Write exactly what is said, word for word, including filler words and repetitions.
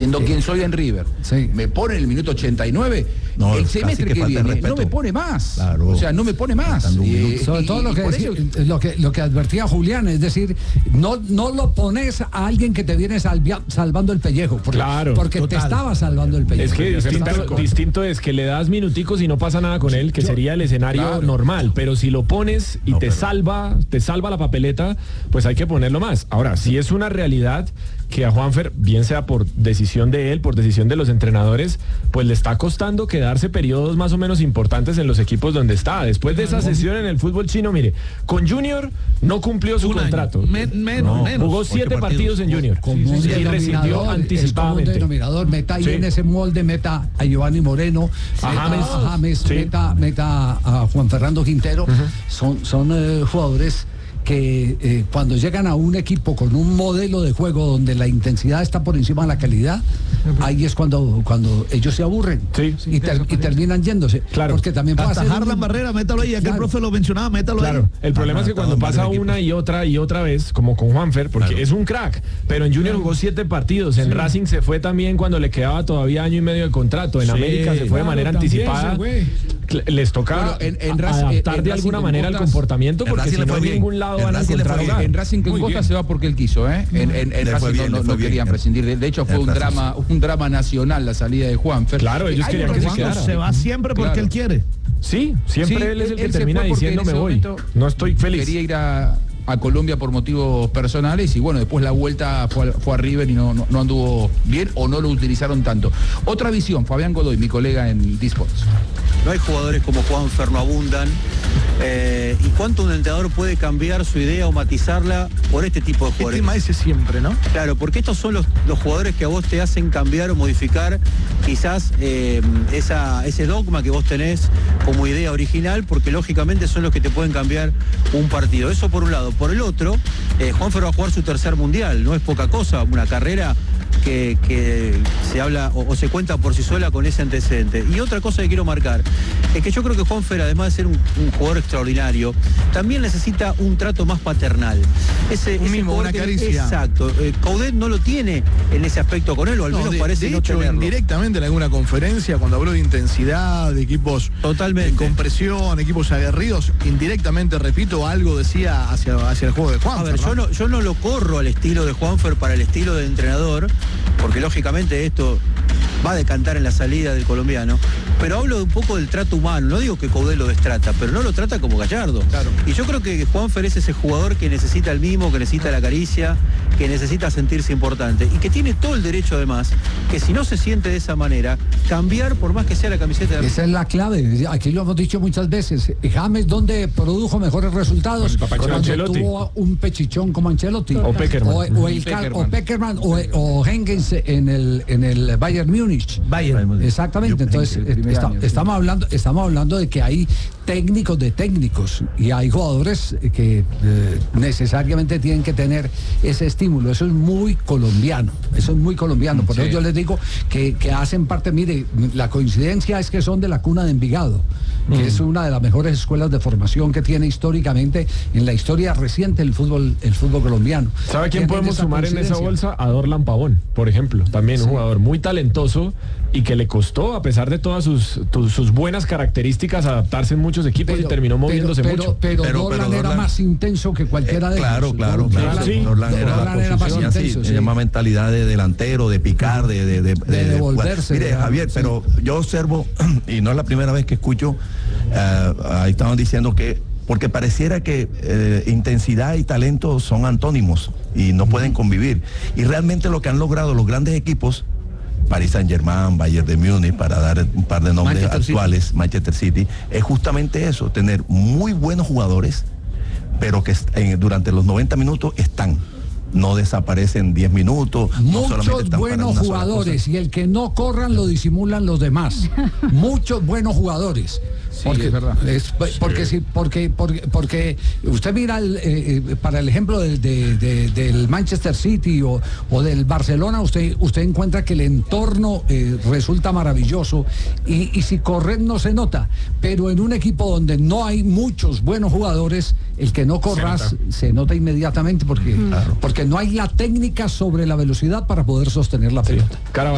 siendo quien soy en River, sí. me pone en el minuto ochenta y nueve, no, el semestre que, que viene no me pone más. Claro. O sea, no me pone más. Y, Sobre y, todo lo que, decía, eso... lo que lo que advertía Julián, es decir, no, no lo pones a alguien que te viene salvia, salvando el pellejo. Porque, claro. Porque total. te estaba salvando el pellejo. Es que distinto, distinto es que le das minuticos y no pasa nada con él, que Yo, sería el escenario claro. normal. Pero si lo pones y no, te pero... salva, te salva la papeleta, pues hay que ponerlo más. Ahora, si es una realidad que a Juanfer, bien sea por decisión de él, por decisión de los entrenadores, pues le está costando quedarse periodos más o menos importantes en los equipos donde está. Después de esa sesión en el fútbol chino, mire, con Junior no cumplió su Un contrato. Me, menos, no, menos. Jugó siete partidos en Junior sí, sí, sí, y rescindió anticipadamente. Denominador, meta ahí sí. en ese molde, meta a Giovanni Moreno, a meta James, a James sí. meta, meta a Juan Fernando Quintero. Uh-huh. Son, son uh, jugadores que eh, cuando llegan a un equipo con un modelo de juego donde la intensidad está por encima de la calidad, uh-huh. ahí es cuando, cuando ellos se aburren sí, sí, y, ter, y terminan yéndose. Claro. Porque también puede hacer Atajar la barrera, métalo ahí, ya claro. que el profe lo mencionaba, métalo claro. ahí. El problema ah, es que cuando pasa una y otra y otra vez, como con Juanfer, porque claro. es un crack, pero en Junior jugó siete partidos, en sí. Racing se fue también cuando le quedaba todavía año y medio de contrato, en sí, América se fue claro, de manera anticipada. Les toca bueno, en, en Racing, adaptar en de Racing alguna manera Botas, el comportamiento, porque si no en ningún lado van a encontrar hogar. En Racing con Costa se va porque él quiso, ¿eh? En, en, en Racing bien, no, no, no querían prescindir de él. De hecho, fue un drama, un drama nacional la salida de Juanfer. Claro, ellos Hay querían que se quedara. Se va siempre porque claro. él quiere. Sí, siempre sí, él es el que termina diciendo me voy. No estoy feliz. Quería ir a, a Colombia por motivos personales y bueno, después la vuelta fue a, fue a River y no, no, no anduvo bien o no lo utilizaron tanto. Otra visión, Fabián Godoy, mi colega en D-Sports. No hay jugadores como Juanfer, no abundan. Eh, ¿Y cuánto un entrenador puede cambiar su idea o matizarla por este tipo de jugadores? El tema ese siempre, ¿no? Claro, porque estos son los, los jugadores que a vos te hacen cambiar o modificar quizás eh, esa, ese dogma que vos tenés como idea original, porque lógicamente son los que te pueden cambiar un partido. Eso por un lado. Por el otro, eh, Juanfer va a jugar su tercer mundial, no es poca cosa, una carrera que, que se habla o, o se cuenta por sí sola con ese antecedente. Y otra cosa que quiero marcar es que yo creo que Juanfer, además de ser un, un jugador extraordinario, también necesita un trato más paternal. Ese, un ese mismo, una que, caricia. Exacto. Eh, Coudet no lo tiene en ese aspecto con él, o al menos no, de, parece de no hecho, tenerlo. Indirectamente en alguna conferencia, cuando habló de intensidad, de equipos totalmente de compresión, equipos aguerridos, indirectamente, repito, algo decía hacia, hacia el juego de Juanfer. A ver, ¿no? Yo, no, yo no lo corro al estilo de Juanfer para el estilo del entrenador, porque lógicamente esto va a decantar en la salida del colombiano, pero hablo de un poco del trato humano. No digo que Coudet lo destrata, pero no lo trata como Gallardo. Claro. Y yo creo que Juanfer es ese jugador que necesita el mimo, que necesita la caricia, que necesita sentirse importante y que tiene todo el derecho además, que si no se siente de esa manera, cambiar por más que sea la camiseta de... Esa es la clave, aquí lo hemos dicho muchas veces. James, ¿dónde produjo mejores resultados? Cuando tuvo un pechichón como Ancelotti. O Peckerman. O, o, el Peckerman. o Peckerman o, o Hengens en el, en el Bayern Múnich. Bayern. Exactamente, entonces está, año, estamos, hablando, estamos hablando de que hay técnicos de técnicos y hay jugadores que eh, necesariamente tienen que tener ese estímulo. Eso es muy colombiano, eso es muy colombiano. Por sí. eso yo les digo que, que hacen parte, mire, la coincidencia es que son de la cuna de Envigado, que mm. es una de las mejores escuelas de formación que tiene históricamente en la historia reciente el fútbol, el fútbol colombiano. ¿Sabe quién podemos sumar en esa bolsa? A Dorlan Pavón, por ejemplo, también sí. un jugador muy talentoso y que le costó, a pesar de todas sus, tu, sus buenas características, adaptarse en muchos equipos pero, y terminó moviéndose pero, mucho. Pero, pero, pero Dorlan era más intenso que cualquiera eh, de claro, ellos. Claro, claro, claro. Sí. Dorlan era, Dorlan era más intenso. Se sí. llama mentalidad de delantero, de picar, de, de, de, de, de devolverse. Mire, de, Javier, sí. pero yo observo, y no es la primera vez que escucho, uh, ahí estaban diciendo que porque pareciera que eh, intensidad y talento son antónimos y no pueden convivir. Y realmente lo que han logrado los grandes equipos, Paris Saint-Germain, Bayern de Múnich, para dar un par de nombres Manchester actuales, City. Manchester City, es justamente eso, tener muy buenos jugadores, pero que eh, durante los noventa minutos están. No desaparecen diez minutos. Muchos no buenos jugadores y el que no corran lo disimulan los demás. Muchos buenos jugadores. Sí, porque, es verdad. Es, porque, sí. porque, porque, porque usted mira el, eh, para el ejemplo del, de, de, del Manchester City o, o del Barcelona, usted, usted encuentra que el entorno eh, resulta maravilloso y, y si corren no se nota, pero en un equipo donde no hay muchos buenos jugadores, el que no corras se nota, se nota inmediatamente porque, mm. porque no hay la técnica sobre la velocidad para poder sostener la pelota. Sí.